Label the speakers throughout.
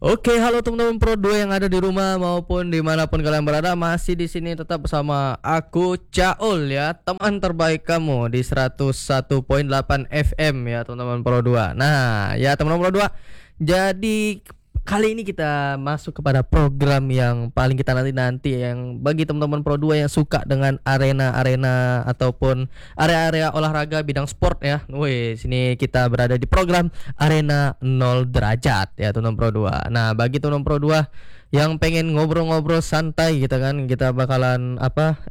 Speaker 1: Oke, halo teman-teman Pro 2 yang ada di rumah maupun dimanapun kalian berada. Masih di sini tetap bersama aku Caul ya, teman terbaik kamu di 101,8 FM ya teman-teman Pro 2. Nah ya teman-teman Pro 2, jadi kali ini kita masuk kepada program yang paling kita nanti-nanti, yang bagi teman-teman Pro 2 yang suka dengan arena-arena ataupun area-area olahraga bidang sport ya. Wih, sini kita berada di program Arena 0 Derajat ya teman-teman Pro 2. Nah, bagi teman-teman Pro 2 yang pengen ngobrol-ngobrol santai gitu kan, kita bakalan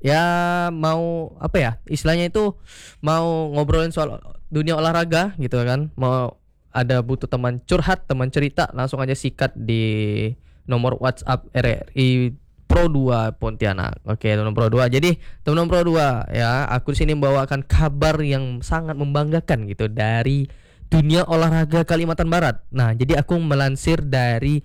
Speaker 1: mau istilahnya itu mau ngobrolin soal dunia olahraga gitu kan. Mau ada butuh teman curhat, teman cerita, langsung aja sikat di nomor WhatsApp RRI Pro 2 Pontianak. Oke, teman Pro 2. Jadi, teman Pro 2 ya, aku di sini membawakan kabar yang sangat membanggakan gitu dari dunia olahraga Kalimantan Barat. Nah, jadi aku melansir dari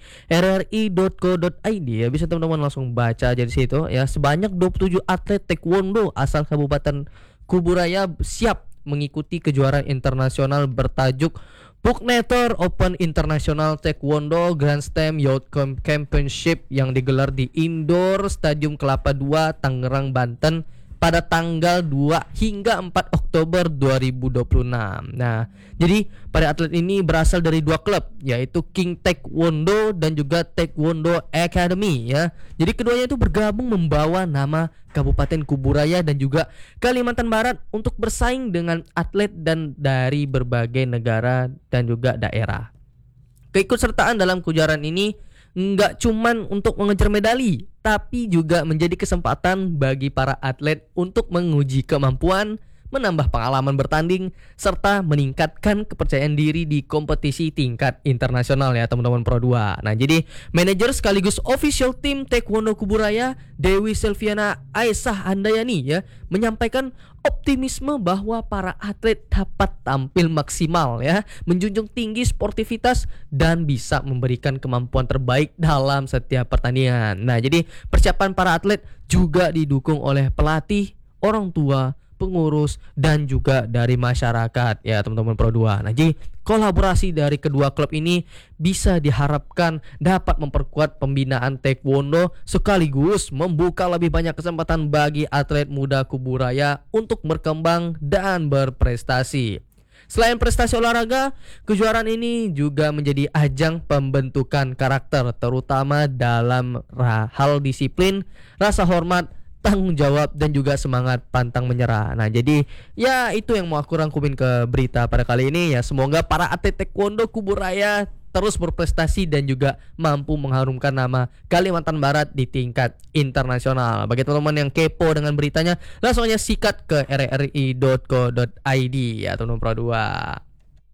Speaker 1: rri.co.id ya. Bisa teman-teman langsung baca aja di situ ya. Sebanyak 27 atlet taekwondo asal Kabupaten Kuburaya siap mengikuti kejuaraan internasional bertajuk Puknetor Open International Taekwondo Grand Slam Youth Championship yang digelar di Indoor Stadium Kelapa II, Tangerang, Banten pada tanggal 2 hingga 4 Oktober 2026. Nah, jadi para atlet ini berasal dari dua klub, yaitu King Taekwondo dan juga Taekwondo Academy ya. Jadi keduanya itu bergabung membawa nama Kabupaten Kuburaya dan juga Kalimantan Barat untuk bersaing dengan atlet dan dari berbagai negara dan juga daerah. Keikutsertaan dalam kejuaraan ini nggak cuman untuk mengejar medali, tapi juga menjadi kesempatan bagi para atlet untuk menguji kemampuan, menambah pengalaman bertanding, serta meningkatkan kepercayaan diri di kompetisi tingkat internasional ya teman-teman Pro 2. Nah, jadi manajer sekaligus official tim Taekwondo Kuburaya, Dewi Selviana Aisyah Handayani ya, menyampaikan optimisme bahwa para atlet dapat tampil maksimal ya, menjunjung tinggi sportivitas dan bisa memberikan kemampuan terbaik dalam setiap pertandingan. Nah, jadi persiapan para atlet juga didukung oleh pelatih, orang tua, pengurus dan juga dari masyarakat ya teman-teman Pro 2. Nah, jadi kolaborasi dari kedua klub ini bisa diharapkan dapat memperkuat pembinaan taekwondo sekaligus membuka lebih banyak kesempatan bagi atlet muda Kuburaya untuk berkembang dan berprestasi. Selain prestasi olahraga, kejuaraan ini juga menjadi ajang pembentukan karakter, terutama dalam hal disiplin, rasa hormat, tanggung jawab dan juga semangat pantang menyerah. Nah, jadi ya itu yang mau aku rangkumin ke berita pada kali ini ya. Semoga para atlet taekwondo Kuburaya terus berprestasi dan juga mampu mengharumkan nama Kalimantan Barat di tingkat internasional. Bagi teman-teman yang kepo dengan beritanya, langsung aja sikat ke rri.co.id ya teman-teman Pro 2.